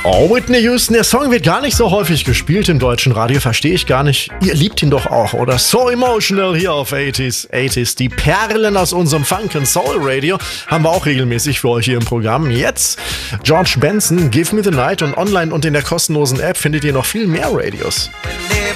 Oh, Whitney Houston, der Song wird gar nicht so häufig gespielt im deutschen Radio, verstehe ich gar nicht. Ihr liebt ihn doch auch, oder? So Emotional hier auf 80s. Die Perlen aus unserem Funk and Soul Radio haben wir auch regelmäßig für euch hier im Programm. Jetzt George Benson, Give Me the Night, und online und in der kostenlosen App findet ihr noch viel mehr Radios.